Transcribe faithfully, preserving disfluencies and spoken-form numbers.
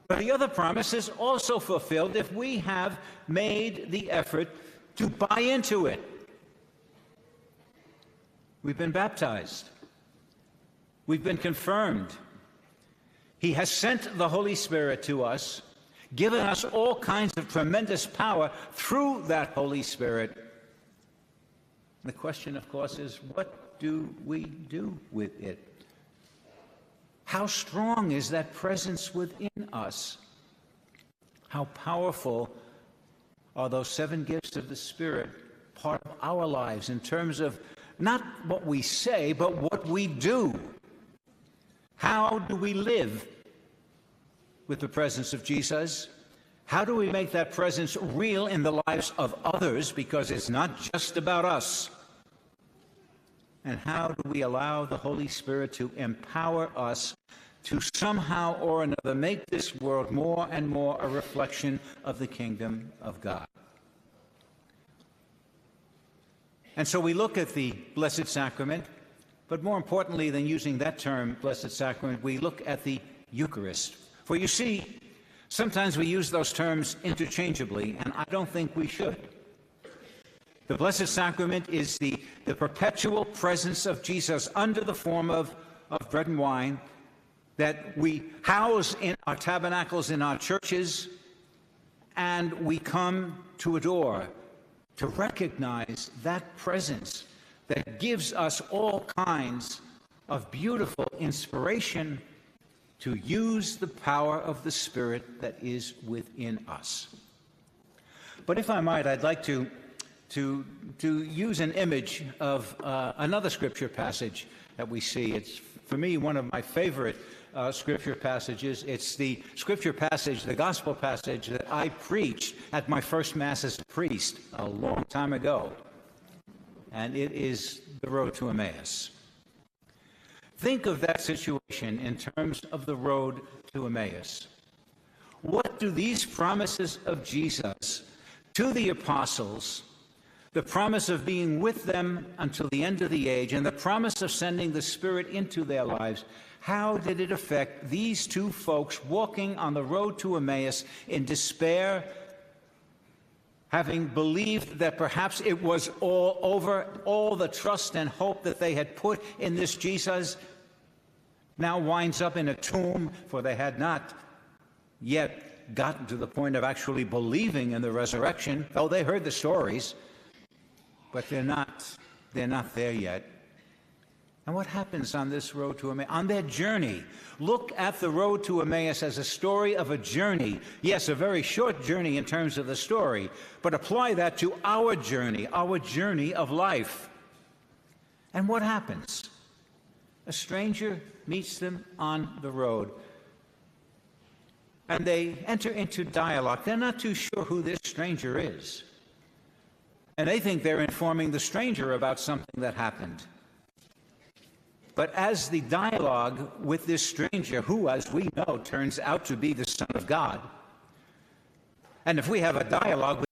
But the other promise is also fulfilled if we have made the effort to buy into it. We've been baptized. We've been confirmed. He has sent the Holy Spirit to us, given us all kinds of tremendous power through that Holy Spirit. The question, of course, is what do we do with it? How strong is that presence within us? How powerful are those seven gifts of the Spirit part of our lives in terms of not what we say, but what we do? How do we live with the presence of Jesus? How do we make that presence real in the lives of others, because it's not just about us? And how do we allow the Holy Spirit to empower us to somehow or another make this world more and more a reflection of the kingdom of God? And so we look at the Blessed Sacrament, but more importantly than using that term, Blessed Sacrament, we look at the Eucharist. For you see, sometimes we use those terms interchangeably, and I don't think we should. The Blessed Sacrament is the, the perpetual presence of Jesus under the form of, of bread and wine that we house in our tabernacles, in our churches, and we come to adore, to recognize that presence that gives us all kinds of beautiful inspiration to use the power of the Spirit that is within us. But if I might, I'd like to To, to use an image of uh, another scripture passage that we see. It's, for me, one of my favorite uh, scripture passages. It's the scripture passage, the gospel passage that I preached at my first Mass as a priest a long time ago. And it is the road to Emmaus. Think of that situation in terms of the road to Emmaus. What do these promises of Jesus to the apostles, the promise of being with them until the end of the age, and the promise of sending the Spirit into their lives, how did it affect these two folks walking on the road to Emmaus in despair, having believed that perhaps it was all over, all the trust and hope that they had put in this Jesus now winds up in a tomb, for they had not yet gotten to the point of actually believing in the resurrection, though they heard the stories. But they're not, they're not there yet. And what happens on this road to Emmaus? On their journey, look at the road to Emmaus as a story of a journey. Yes, a very short journey in terms of the story, but apply that to our journey, our journey of life. And what happens? A stranger meets them on the road, and they enter into dialogue. They're not too sure who this stranger is. And they think they're informing the stranger about something that happened. But as the dialogue with this stranger, who, as we know, turns out to be the Son of God, and if we have a dialogue with